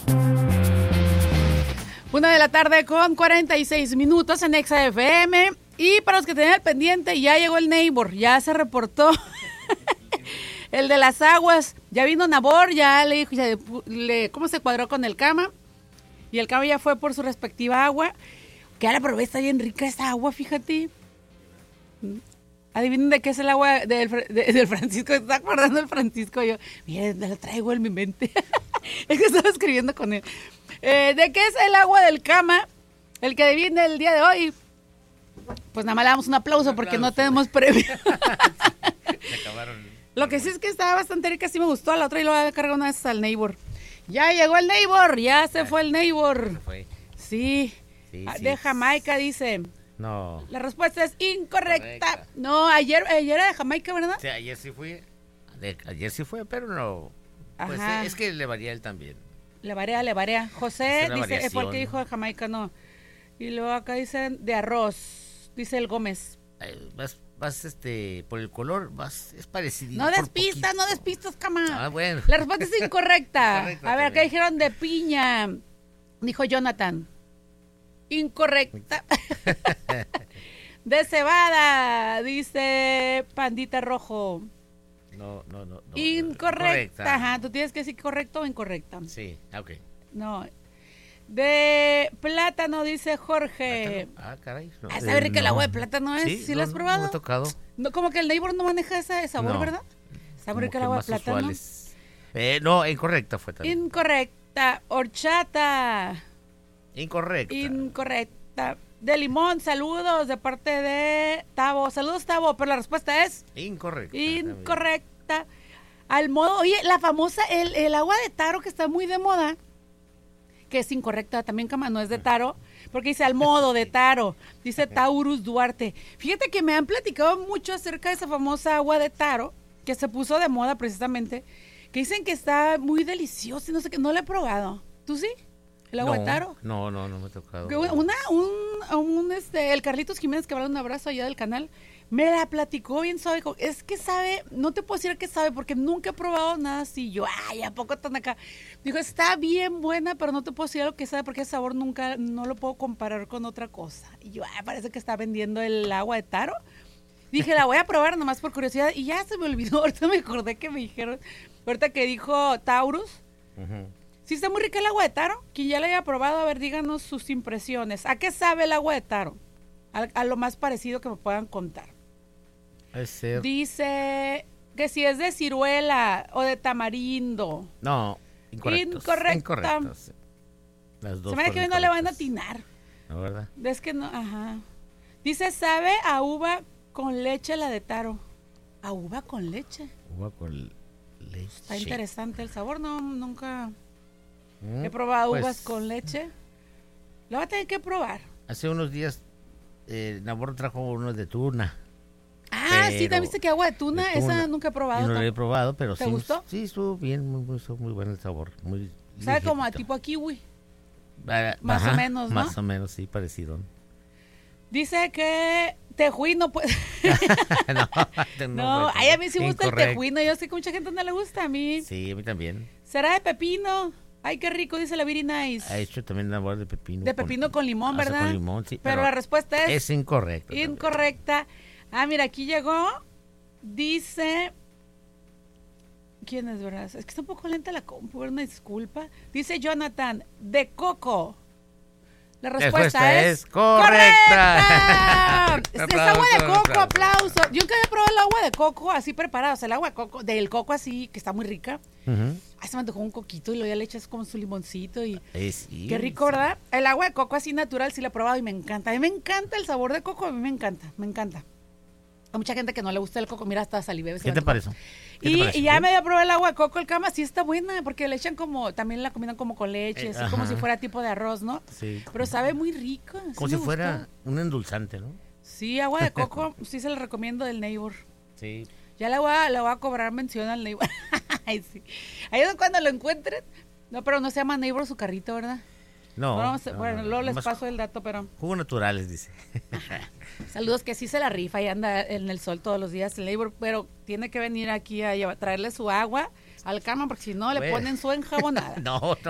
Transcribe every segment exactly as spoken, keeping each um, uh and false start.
Una de la tarde con cuarenta y seis minutos en Exa F M. Y para los que tenían el pendiente, ya llegó el neighbor, ya se reportó. El de las aguas, ya vino Nabor, ya le dijo, ya le, cómo se cuadró con el Cama. Y el Cama ya fue por su respectiva agua. Que ahora probé, está bien rica esta agua, fíjate. Adivinen de qué es el agua del, de, del Francisco. ¿Se está acordando del Francisco? Yo, miren, la traigo en mi mente. Es que estaba escribiendo con él. Eh, ¿De qué es el agua del Cama? El que adivine el día de hoy. Pues nada más le damos un aplauso, un aplauso. Porque no tenemos premio. Se acabaron. Lo que sí es que estaba bastante rica, sí me gustó. A la otra y lo voy a cargar una vez al neighbor. Ya llegó el neighbor, ya se fue el neighbor. Se fue. Sí. Sí, sí. De Jamaica, dice. No. La respuesta es incorrecta. Correcta. No, ayer, ayer era de Jamaica, ¿verdad? Sí, ayer sí fue. De, ayer sí fue, pero no. Pues Ajá. es que le varía él también. Le varía, le varía. José dice, fue el que dijo de Jamaica, no. Y luego acá dicen de arroz, dice el Gómez. Ay, vas, vas, este, por el color, vas, es parecido. No despistas, no despistas, Cama. Ah, bueno. La respuesta es incorrecta. Correcta, a ver, acá dijeron de piña. Dijo Jonathan. Incorrecta. De cebada, dice Pandita Rojo. No, no, no. no incorrecta. Correcta. Ajá, tú tienes que decir correcto o incorrecta. Sí, ok. No. De plátano, dice Jorge. Plátano. Ah, caray. No. Ah, ¿sabe rica eh, el no. agua de plátano es? ¿Sí, ¿Sí no, la has probado? No, no he tocado. No, como que el neighbor no maneja ese sabor, no. ¿verdad? ¿Sabe rica el agua de plátano? Eh, no, incorrecta fue también. Incorrecta. Horchata. Incorrecta. Incorrecta. De limón, saludos de parte de Tavo. Saludos, Tavo, pero la respuesta es... Incorrecta. Incorrecta. También. Al modo... Oye, la famosa, el, el agua de taro que está muy de moda, que es incorrecta también, Cama, no es de taro, porque dice al modo de taro, dice Taurus Duarte. Fíjate que me han platicado mucho acerca de esa famosa agua de taro, que se puso de moda precisamente, que dicen que está muy deliciosa y no sé qué, no la he probado. ¿Tú sí? ¿El agua no, de taro? No, no, no me ha tocado. Una, un, un, este, el Carlitos Jiménez, que va a dar un abrazo allá del canal, me la platicó bien suave. Es que sabe, no te puedo decir que sabe, porque nunca he probado nada así. Yo, ay, ¿a poco tan acá? Dijo, está bien buena, pero no te puedo decir lo que sabe, porque el sabor nunca, no lo puedo comparar con otra cosa. Y yo, ay, parece que está vendiendo el agua de taro. Dije, la voy a probar nomás por curiosidad, y ya se me olvidó. Ahorita me acordé que me dijeron, ahorita que dijo Taurus, uh-huh. Sí, está muy rica el agua de taro. Quien ya la haya probado, a ver, díganos sus impresiones. ¿A qué sabe el agua de taro? A, a lo más parecido que me puedan contar. Es ser... Dice que si es de ciruela o de tamarindo. No, incorrecto. Incorrecta. Incorrectas. Las dos. Se me da que hoy no le van a atinar. No, ¿verdad? Es que no, ajá. Dice, sabe a uva con leche la de taro. ¿A uva con leche? Uva con leche. Está interesante el sabor, no, nunca... He probado pues, uvas con leche. Lo voy a tener que probar. Hace unos días eh, Nabor trajo unos de tuna. Ah, sí, también viste que agua de tuna, de tuna. Esa nunca he probado. Yo no la he probado, pero ¿Te sí. gustó? Sí, estuvo bien, muy, muy, muy bueno el sabor. Muy ¿sabe como a tipo a kiwi? Ah, más ajá, o menos, ¿no? Más o menos, sí, parecido. Dice que tejuino, pues. no, no, no ay, a mí sí me gusta el tejuino. Yo sé que mucha gente no le gusta, a mí. Sí, a mí también. ¿Será de pepino? Ay, qué rico, dice la Viri Nice. Ha hecho también una bola de pepino. De pepino con, con limón, ¿verdad? Con limón, sí. Pero, pero la respuesta es... Es incorrecta. Incorrecta. También. Ah, mira, aquí llegó. Dice... ¿Quién es, verdad? Es que está un poco lenta la compu, una disculpa. Dice Jonathan, de coco. La respuesta, respuesta es... es correcta. ¡Correcta! Es agua de coco, aplauso. Yo nunca había probado el agua de coco así preparada. O sea, el agua de coco, del coco así, que está muy rica. Uh-huh. Ay, se me antojó un coquito y luego ya le echas como su limoncito y... Eh, sí, qué rico, sí. ¿verdad? El agua de coco así natural sí la he probado y me encanta. A mí me encanta el sabor de coco, a mí me encanta, me encanta. Hay mucha gente que no le gusta el coco. Mira, hasta salivé. ¿Qué te parece? ¿Qué y, te parece? y ya me dio a probar el agua de coco, el Cama, sí está buena, porque le echan como, también la combinan como con leche, eh, así ajá. como si fuera tipo de arroz, ¿no? Sí. Pero sabe muy rico. Como sí si fuera un endulzante, ¿no? Sí, agua de coco, sí se la recomiendo del neighbor. Sí. Ya le voy a, le voy a cobrar mención al neighbor. Ay, sí. Ahí es cuando lo encuentren. No, pero no se llama neighbor su carrito, ¿verdad? No. Bueno, no, bueno no, luego no, les paso el dato, pero... Jugos naturales, dice. Saludos, que sí se la rifa y anda en el sol todos los días el neighbor, pero tiene que venir aquí a llevar, traerle su agua al karma, porque si no le Bueno. ponen su enjabonada. No, no.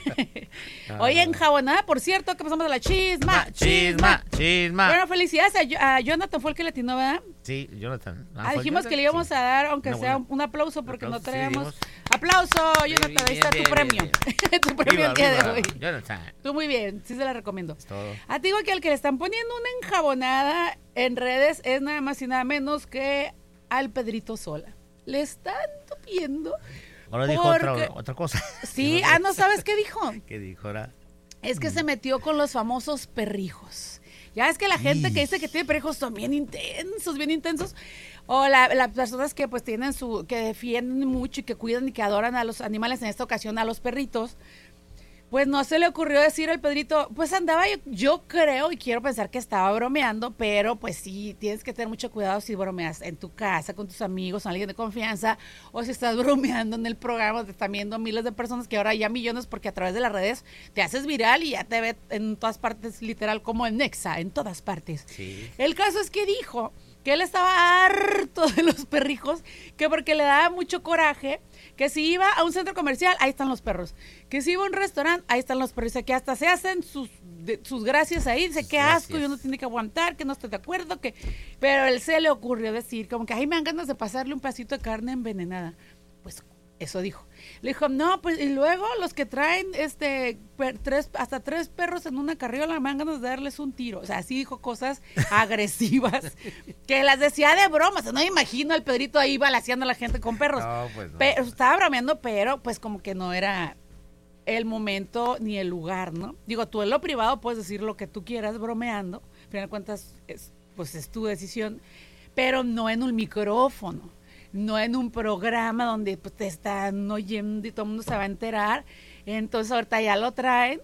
no. Oye, enjabonada, por cierto, que pasamos a la chisma. Chisma, chisma. Bueno, felicidades a, Jo- a Jonathan, fue el que le atinó, ¿verdad? Sí, Jonathan. Ah, dijimos que le íbamos sí. a dar, aunque Una sea buena- un aplauso, porque aplauso, no sí, traemos. dijimos. Aplauso, Bien, Jonathan, ahí bien, está tu bien, premio. bien, tu premio Viva, el día viva, de hoy. Jonathan. Tú muy bien, sí se la recomiendo. Es todo. Ah, te digo que al que le están poniendo una enjabonada en redes es nada más y nada menos que al Pedrito Sola. Le están tupiendo. Ahora dijo porque- otra, otra cosa. Sí, ah, ¿no sabes qué dijo? ¿Qué dijo ahora? Es que se metió con los famosos perrijos. Ya es que la gente que dice que tiene perrijos son bien intensos, bien intensos. O la- las personas que pues tienen su, que defienden mucho y que cuidan y que adoran a los animales, en esta ocasión a los perritos. Pues no se le ocurrió decir al Pedrito, pues andaba, yo, yo creo y quiero pensar que estaba bromeando, pero pues sí, tienes que tener mucho cuidado si bromeas en tu casa, con tus amigos, con alguien de confianza, o si estás bromeando en el programa, te están viendo miles de personas, que ahora ya millones, porque a través de las redes te haces viral y ya te ve en todas partes, literal, como en Nexa, en todas partes. Sí. El caso es que dijo que él estaba harto de los perrijos, que porque le daba mucho coraje, que si iba a un centro comercial, ahí están los perros, que si iba a un restaurante, ahí están los perros, que hasta se hacen sus, de, sus gracias ahí, dice, Sus qué asco, gracias. y uno tiene que aguantar, que no estoy de acuerdo, que pero él se le ocurrió decir, como que ahí me dan ganas de pasarle un pedacito de carne envenenada. Pues eso dijo. Le dijo, no, pues, y luego los que traen este per- tres, hasta tres perros en una carriola, me dan ganas de darles un tiro. O sea, así dijo cosas agresivas, que las decía de broma. O sea, no me imagino al Pedrito ahí balaceando a la gente con perros. No, pues no. Pero estaba bromeando, pero pues como que no era el momento ni el lugar, ¿no? Digo, tú en lo privado puedes decir lo que tú quieras bromeando, al final de cuentas, es, pues es tu decisión, pero no en un micrófono, no en un programa donde pues, te están oyendo y todo el mundo se va a enterar. Entonces ahorita ya lo traen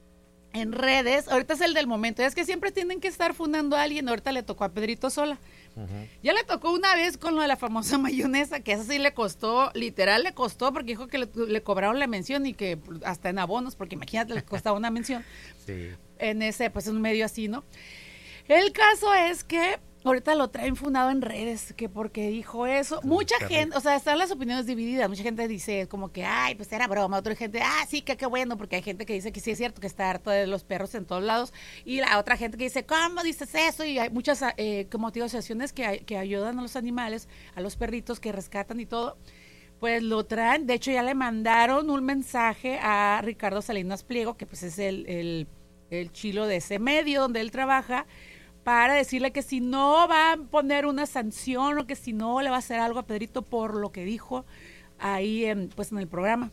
en redes, ahorita es el del momento, es que siempre tienen que estar fundando a alguien, ahorita le tocó a Pedrito Sola. Ujú. Ya le tocó una vez con lo de la famosa mayonesa, que eso sí le costó, literal le costó, porque dijo que le, le cobraron la mención y que hasta en abonos, porque imagínate, le costaba una mención Sí. en ese, pues en un medio así, ¿no? El caso es que ahorita lo traen fundado en redes, que porque dijo eso. Sí, Mucha qué gente, rico. o sea, están las opiniones divididas. Mucha gente dice como que, ay, pues era broma. Otra gente, ah, sí, que qué bueno, porque hay gente que dice que sí es cierto, que está harto de los perros en todos lados. Y la otra gente que dice, ¿cómo dices eso? Y hay muchas eh, como te digo, asociaciones que, hay- que ayudan a los animales, a los perritos que rescatan y todo. Pues lo traen, de hecho ya le mandaron un mensaje a Ricardo Salinas Pliego, que pues es el, el, el chilo de ese medio donde él trabaja, para decirle que si no va a poner una sanción o que si no le va a hacer algo a Pedrito por lo que dijo ahí en, pues en el programa.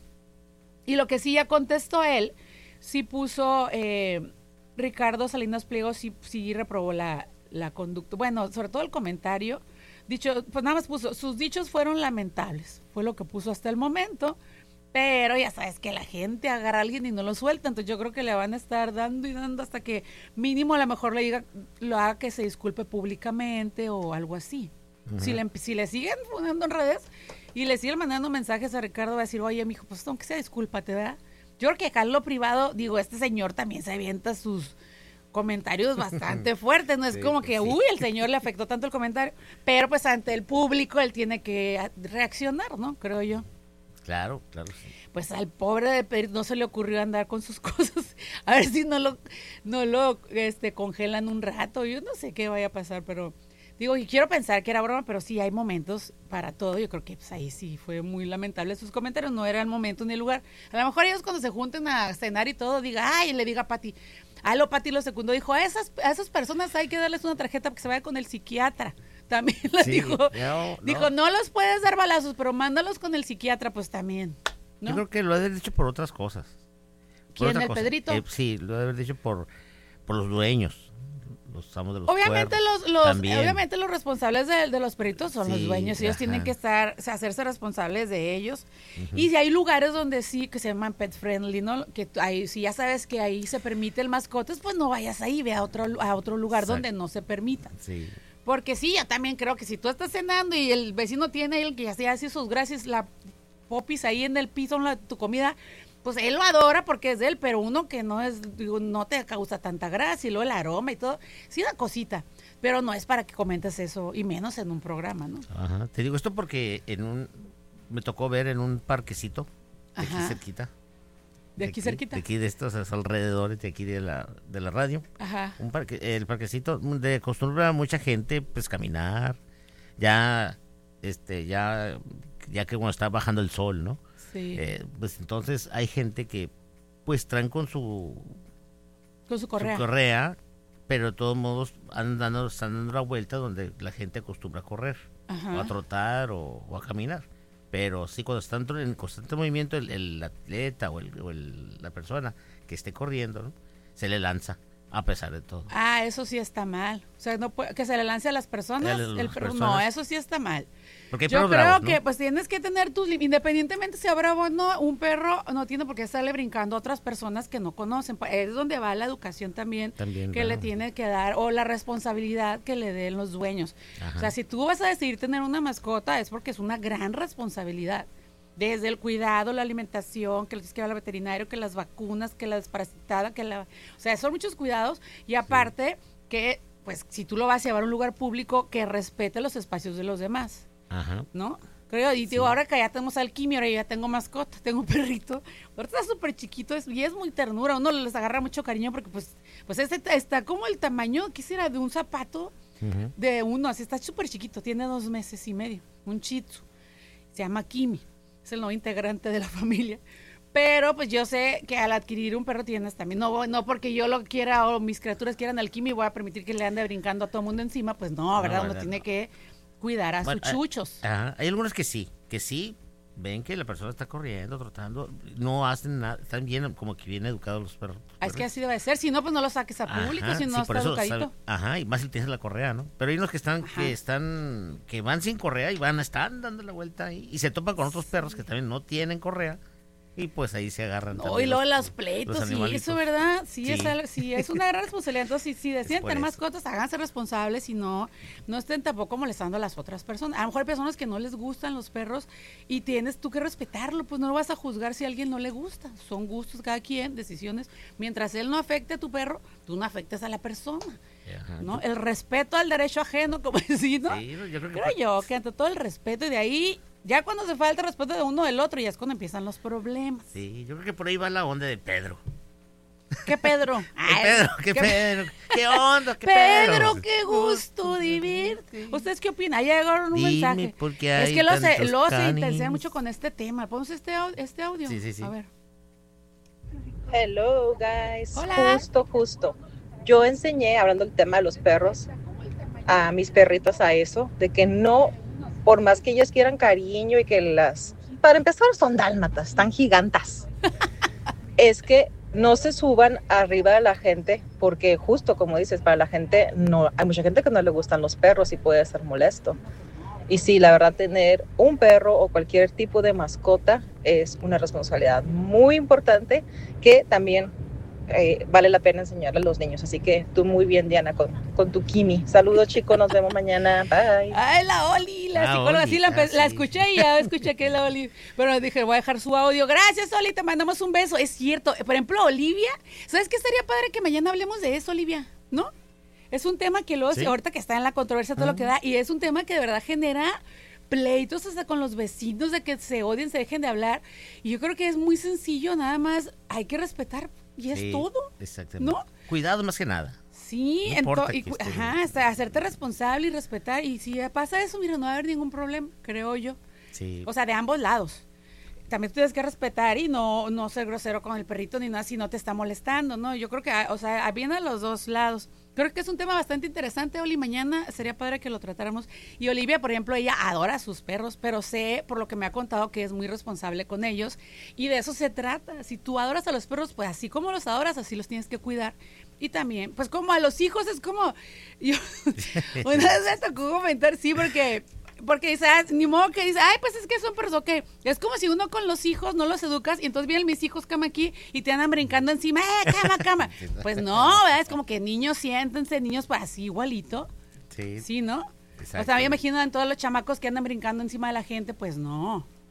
Y lo que sí ya contestó él, sí puso eh, Ricardo Salinas Pliego, sí, sí reprobó la, la conducta. Bueno, sobre todo el comentario, dicho, pues nada más puso, sus dichos fueron lamentables, fue lo que puso hasta el momento. Pero ya sabes que la gente agarra a alguien y no lo suelta, entonces yo creo que le van a estar dando y dando hasta que mínimo a lo mejor le diga, lo haga que se disculpe públicamente o algo así. Uh-huh. Si, le, si le siguen poniendo en redes y le siguen mandando mensajes a Ricardo, va a decir, oye, mijo, pues aunque sea discúlpate, ¿verdad? Yo creo que acá en lo privado, digo, este señor también se avienta sus comentarios bastante fuertes, no es sí, como que, pues sí. uy, el señor le afectó tanto el comentario, pero pues ante el público él tiene que reaccionar, ¿no? Creo yo. Claro, claro. Sí. Pues al pobre de Pedrito no se le ocurrió andar con sus cosas. A ver si no lo, no lo este, congelan un rato. Yo no sé qué vaya a pasar, pero digo, y quiero pensar que era broma, pero sí hay momentos para todo. Yo creo que pues, ahí sí fue muy lamentable sus comentarios. No era el momento ni el lugar. A lo mejor ellos cuando se junten a cenar y todo, diga, ay, le diga a Pati. Ah, lo Pati lo segundo dijo, a esas, a esas personas hay que darles una tarjeta para que se vaya con el psiquiatra. También le sí, dijo, no, dijo, no. no los puedes dar balazos, pero mándalos con el psiquiatra, pues también. ¿no? Yo creo que lo ha de haber dicho por otras cosas. Por ¿Quién, otra el cosa. Pedrito? Eh, sí, lo ha de haber dicho por, por los dueños, los amos de los obviamente cuernos, los, los también. Obviamente los responsables de, de los perritos son sí, los dueños, ellos ajá. tienen que estar, o sea, hacerse responsables de ellos. Uh-huh. Y si hay lugares donde sí, que se llaman pet friendly, ¿no? Que ahí, si ya sabes que ahí se permite el mascotas, pues no vayas ahí, ve a otro, a otro lugar Exacto. donde no se permitan. Sí. Porque sí, yo también creo que si tú estás cenando y el vecino tiene el que ya hace sus gracias, la popis ahí en el piso, en la, tu comida, pues él lo adora porque es de él, pero uno que no es, digo, no te causa tanta gracia y luego el aroma y todo, sí da cosita, pero no es para que comentes eso y menos en un programa, ¿no? Ajá, te digo esto porque en un me tocó ver en un parquecito, de Ajá. aquí cerquita. De aquí cerquita. De aquí de estos alrededores, de aquí de la, de la radio. Ajá. Un parque, el parquecito de costumbre a mucha gente, pues caminar, ya, este, ya, ya que cuando está bajando el sol, ¿no? Sí. Eh, pues entonces hay gente que, pues traen con su, con su correa. su correa, pero de todos modos andan dando, están dando la vuelta donde la gente acostumbra a correr, Ajá. o a trotar o, o a caminar. Pero sí, cuando están en constante movimiento el, el atleta o, el, o el, la persona que esté corriendo, ¿no? Se le lanza, a pesar de todo. Ah, eso sí está mal. O sea, no puede, que se le lance a las personas. A las el perro, personas. No, eso sí está mal. Porque hay Yo perros creo bravos, ¿no? que pues tienes que tener tus lim- independientemente sea bravo o no, un perro no tiene por qué estarle brincando a otras personas que no conocen. Pues, es donde va la educación también, También, que claro. le tiene que dar, o la responsabilidad que le den los dueños. Ajá. O sea, si tú vas a decidir tener una mascota es porque es una gran responsabilidad. Desde el cuidado, la alimentación, que le tienes que llevar al veterinario, que las vacunas, que la desparasitada, que la... O sea, son muchos cuidados y aparte que, pues, si tú lo vas a llevar a un lugar público, que respete los espacios de los demás, Ajá. ¿no? Creo, y digo, Sí. ahora que ya tenemos alquimia, ahora ya tengo mascota, tengo un perrito, ahorita está súper chiquito es, y es muy ternura, uno les agarra mucho cariño porque, pues, pues este está como el tamaño, quisiera, de un zapato Ujú. de uno, así está súper chiquito, tiene dos meses y medio, un shih tzu, se llama Kimi, es el nuevo integrante de la familia, pero pues yo sé que al adquirir un perro tienes también, no, voy- no porque yo lo quiera o mis criaturas quieran al Kimi voy a permitir que le ande brincando a todo el mundo encima, pues no, ¿verdad? No, Uno ¿verdad? tiene No. que cuidar a Bueno, sus ah, chuchos. Ajá. Hay algunos que sí, que sí ven que la persona está corriendo, trotando, no hacen nada, están bien, como que bien educados los perros. Ah, es que así debe ser, si no, pues no lo saques a público, Ajá, si no sí, por está eso educadito. sabe- ajá, y más si tienes la correa, ¿no? Pero hay unos que están, Ajá. que están, que van sin correa y van, están dando la vuelta ahí y se topan con otros perros que también no tienen correa y pues ahí se agarran. No, también y luego los- los pleitos los y animalitos. eso, ¿verdad? Sí, Sí. Es, algo- sí, es una gran responsabilidad. Entonces, si, si deciden por tener eso. mascotas, háganse responsables y no, no estén tampoco molestando a las otras personas. A lo mejor hay personas que no les gustan los perros y tienes tú que respetarlo, pues no lo vas a juzgar si a alguien no le gusta. Son gustos cada quien, decisiones. Mientras él no afecte a tu perro, tú no afectes a la persona, Ajá. ¿no? El respeto al derecho ajeno, como decís, ¿no? Sí, yo creo que Creo yo que ante todo el respeto y de ahí, ya cuando se falta el respeto de uno del otro, ya es cuando empiezan los problemas. sí, yo creo que por ahí va la onda de Pedro. ¿Qué Pedro? ¿Qué Ay, Pedro? ¿Qué, ¿qué- Pedro? ¿Qué onda? ¿Qué Pedro, Pedro? qué gusto, divirte. ¿Ustedes qué opinan? Ahí llegaron un Dime mensaje. por qué Es hay que luego se, tantos luego se canis. intensean mucho con este tema. ¿Ponemos este, au- este audio? Sí, sí, sí. A ver. Hello, guys. Hola. Justo, justo. Yo enseñé, hablando del tema de los perros, a mis perritas a eso, de que no, por más que ellas quieran cariño y que las... Para empezar, son dálmatas, están gigantas. Es que no se suban arriba de la gente, porque justo como dices, para la gente, no, hay mucha gente que no le gustan los perros y puede ser molesto. Y sí, la verdad, tener un perro o cualquier tipo de mascota es una responsabilidad muy importante que también eh, vale la pena enseñarle a los niños. Así que tú muy bien, Diana, con, con tu Kimi. Saludos, chicos, nos vemos mañana. Bye. Ay, la Oli, la La psicóloga, Oli, sí, la, empe- ah, la sí. escuché y ya escuché que es la Oli. Pero dije, voy a dejar su audio. Gracias, Oli, te mandamos un beso. Es cierto. Por ejemplo, Olivia, ¿sabes qué estaría padre que mañana hablemos de eso, Olivia? ¿No? Es un tema que luego, Sí. ahorita que está en la controversia todo Ah. lo que da, y es un tema que de verdad genera pleitos hasta con los vecinos, de que se odien, se dejen de hablar. Y yo creo que es muy sencillo, nada más hay que respetar y es Sí, todo. Exactamente. ¿No? Cuidado más que nada. Sí, No ento- importa y que cu- esté ajá, bien. hasta hacerte responsable y respetar. Y si pasa eso, mira, no va a haber ningún problema, creo yo. Sí. O sea, de ambos lados. También tú tienes que respetar y no, no ser grosero con el perrito ni nada si no te está molestando, ¿no? Yo creo que, o sea, viene a los dos lados. Creo que es un tema bastante interesante, Oli. Mañana sería padre que lo tratáramos. Y Olivia, por ejemplo, ella adora a sus perros, pero sé, por lo que me ha contado, que es muy responsable con ellos. Y de eso se trata. Si tú adoras a los perros, pues así como los adoras, así los tienes que cuidar. Y también, pues como a los hijos, es como... Yo, una vez me tocó comentar, sí, porque... Porque dice, ah, ni modo que dice, ay, pues es que son perros, ok. Es como si uno con los hijos no los educas y entonces vienen mis hijos cama aquí y te andan brincando encima, eh, cama, cama. Pues no, ¿verdad? Es como que niños siéntense, niños pues así igualito. Sí. Sí, ¿no? Exacto. O sea, me imagino en todos los chamacos que andan brincando encima de la gente, pues no.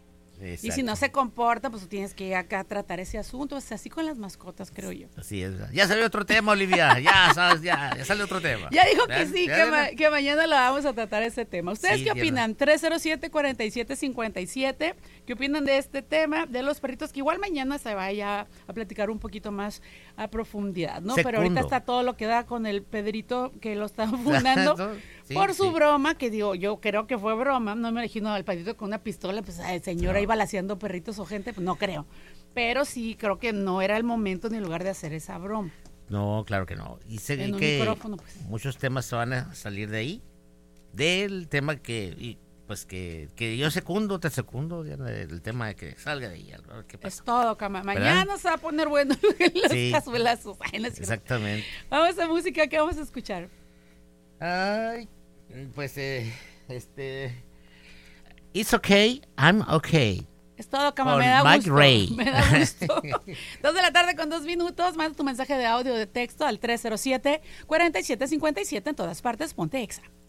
Exacto. Y si no se comporta, pues tú tienes que ir acá a tratar ese asunto. Es así con las mascotas, creo yo. Así es. Ya salió otro tema, Olivia. Ya, sabes, ya, ya sale otro tema. Ya dijo que ¿Vean? sí, que, ¿Vean? ma- que mañana lo vamos a tratar ese tema. ¿Ustedes Sí, qué tiene opinan? tres cero siete, cuatro siete cinco siete. ¿Qué opinan de este tema de los perritos? Que igual mañana se vaya a platicar un poquito más a profundidad, ¿no? Pero ahorita Secundo. está todo lo que da con el Pedrito que lo está fundando Sí, por su sí. broma, que digo, yo creo que fue broma. No me imagino al Pedrito con una pistola, pues el señor No. ahí balaceando perritos o gente, pues no creo. Pero sí creo que no era el momento ni el lugar de hacer esa broma. No, claro que no. Y sé En un que micrófono, pues. muchos temas se van a salir de ahí. Del tema que, y, pues que, que yo secundo, te secundo, ya, el tema de que salga de ahí. A ver qué pasa. Es todo, cama. ¿Verdad? Mañana se va a poner bueno los Sí. cazuelazos. Ay, no es cierto. Exactamente. Vamos a música que vamos a escuchar. Ay, pues, eh, este... It's okay, I'm okay. Es todo, cama. Con Me da Mike gusto. Ray. Me da gusto. Dos de la tarde con dos minutos. Manda tu mensaje de audio o de texto al tres cero siete, cuatro siete cinco siete en todas partes. Ponte Exa.